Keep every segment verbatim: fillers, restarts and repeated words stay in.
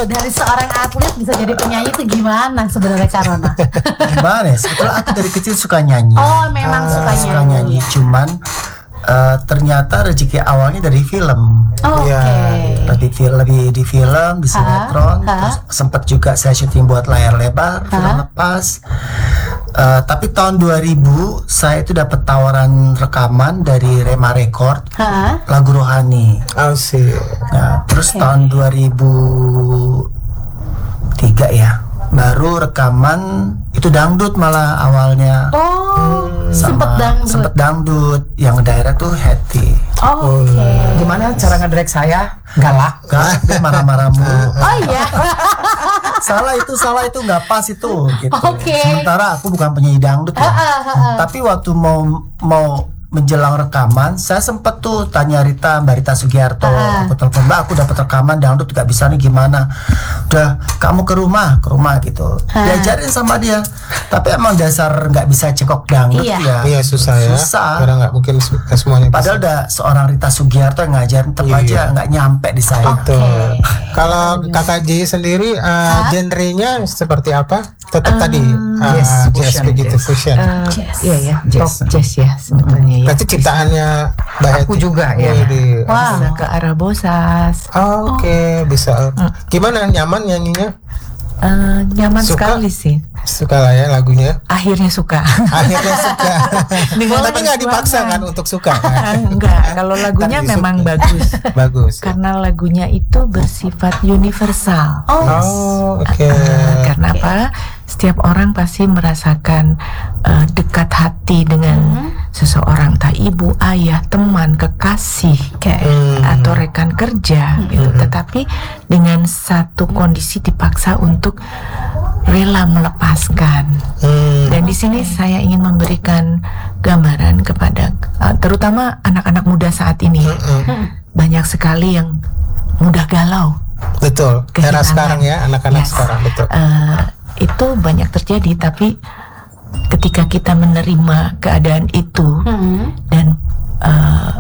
dulu, dari seorang atlet bisa jadi penyanyi itu gimana sebenarnya Kak Rona? Gimana ya? Sebetulnya aku dari kecil suka nyanyi. Oh, memang Ah, suka suka nyanyi. nyanyi. Cuman eh, ternyata rezeki awalnya dari film. Oh, Iya. Oke. Lebih di, lebih di film, di sinetron, ha. terus sempat juga saya syuting buat layar lebar, film lepas. Eh, tapi tahun dua ribu saya itu dapat tawaran rekaman dari Rema Record, Hah? lagu Rohani. Asik. Nah, terus Oke. tahun dua ribu tiga ya, baru rekaman itu dangdut malah awalnya. Oh, sempet Sama- dangdut. sempet dangdut, yang direct tuh Hetty. Oh, Oke. Gimana cara ngedirect saya? Galak. Gak, dia marah-marah mulu. Oh iya. Salah itu, salah itu nggak pas itu gitu. Oke. Sementara aku bukan penyanyi dangdut ya. Ah, ah, ah, ah. Tapi waktu mau mau menjelang rekaman, saya sempet tuh tanya Rita, Mbak Rita Sugiarto, Ah. aku telepon, Mbak, aku dapat rekaman dangdut nggak bisa nih, gimana? Udah, kamu ke rumah, ke rumah gitu. Ah. Diajarin sama dia. Tapi emang dasar nggak bisa cekok dangdut Iya. ya. Iya susah ya. Susah. Karena nggak mungkin se- semuanya bisa. Padahal udah seorang Rita Sugiarto yang ngajarin, tetap Iya. aja nggak nyampe di saya. Oke. Betul. Kalau Kakak J sendiri uh, genrenya seperti apa? Tetap tadi uh, jazz, jazz fusion, begitu jazz. fusion. Eh, Jazz. Iya ya, Jazz. pop jazz ya sebetulnya ya. Berarti ciptaannya Mbak Aku Hetty. juga, ya. Widih. Wow. Bisa ke arah bosas. Oh, Oke, bisa. Gimana, nyaman nyanyinya? Eh, nyaman Suka? sekali sih. Suka lah ya lagunya. Akhirnya suka. Akhirnya suka. Dengan Tapi nggak dipaksa perjuangan. kan untuk suka kan? Enggak, kalau lagunya Tapi memang suka. bagus. Bagus. Karena lagunya itu bersifat universal. Oh, Oh, oke. Eh, karena apa? Setiap orang pasti merasakan eh, dekat hati dengan seseorang, tak ibu, ayah, teman, kekasih, kayak Hmm. atau rekan kerja, gitu. Tetapi dengan satu kondisi dipaksa untuk rela melepaskan. Hmm. Dan di sini saya ingin memberikan gambaran kepada eh, terutama anak-anak muda saat ini. Banyak sekali yang mudah galau. Betul. Era Kehilangan. sekarang ya, anak-anak Yes. sekarang betul. Eh, itu banyak terjadi, tapi ketika kita menerima keadaan itu Hmm. dan eh,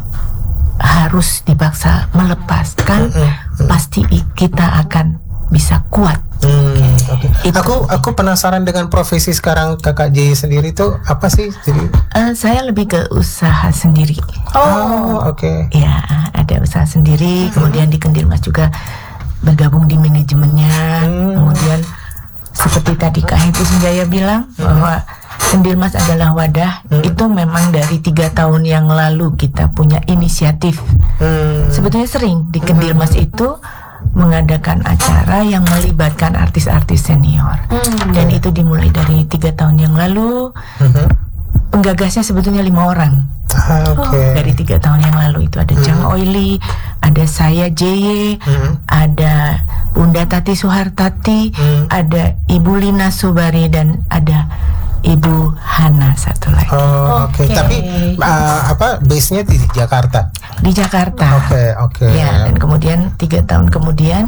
harus dipaksa melepaskan, pasti i- kita akan bisa kuat. Hmm, oke. Itu. Aku aku penasaran dengan profesi sekarang Kakak J sendiri tuh apa sih? Jadi Eh, saya lebih ke usaha sendiri. oh, oke. Ya, ada usaha sendiri. Kemudian di Kendirmas juga bergabung di manajemennya. Kemudian seperti tadi Kak Hetty Sunjaya bilang bahwa Kendirmas adalah wadah. Itu memang dari tiga tahun yang lalu kita punya inisiatif. Hmm. Sebetulnya sering di Kendirmas itu mengadakan acara yang melibatkan artis-artis senior. Dan itu dimulai dari tiga tahun yang lalu. Penggagasnya sebetulnya lima orang. Ah, oke. Dari tiga tahun yang lalu itu ada Jang Oili, ada saya J Y, ada Bunda Tati Suhartati, ada Ibu Lina Subari, dan ada Ibu Hana satu lagi Oh, oke. Oke. Tapi uh, apa base-nya di Jakarta? di Jakarta. Oke, oke. Ya, dan kemudian tiga tahun kemudian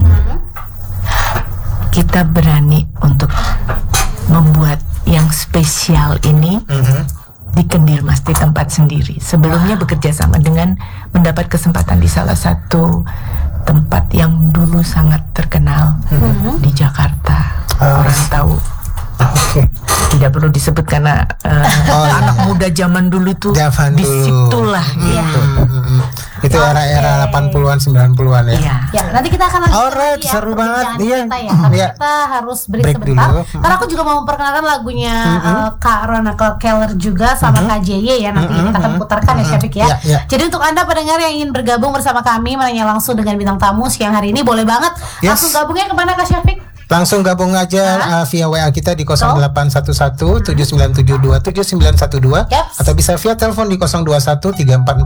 kita berani untuk membuat yang spesial ini di Kendirmas, di tempat sendiri. Sebelumnya bekerja sama dengan mendapat kesempatan di salah satu tempat yang dulu sangat terkenal di Jakarta. Orang tahu. Oke. Tidak perlu disebut karena uh, Oh, iya. anak muda zaman dulu tuh Zaman dulu. disitulah gitu. Mm-mm. Itu era-era delapan puluhan sembilan puluhan ya. Iya. Ya, nanti kita akan lanjut Alright, lagi ya seru banget. perbincangan Iya. kita ya. Tapi Iya. kita harus break, Break sebentar. dulu. Karena aku juga mau memperkenalkan lagunya eh, Kak Rona Keller juga sama Kak J Y ya. Nanti kita akan putarkan ya Syafiq ya. Iya, iya. Jadi untuk Anda pendengar yang ingin bergabung bersama kami menanya langsung dengan bintang tamu siang hari ini, boleh banget Yes. langsung gabungnya kemana Kak Syafiq? Langsung gabung aja uh, via W A kita di nol delapan satu satu tujuh sembilan tujuh dua tujuh sembilan satu dua Yaps. atau bisa via telepon di nol dua satu tiga empat